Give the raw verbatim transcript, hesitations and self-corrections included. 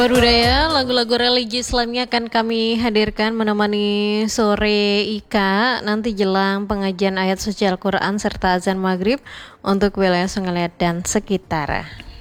Sahabat budaya, lagu-lagu religi Islamnya akan kami hadirkan menemani sore Ika nanti jelang pengajian ayat suci Al-Quran serta azan maghrib untuk wilayah Songoliat dan sekitar.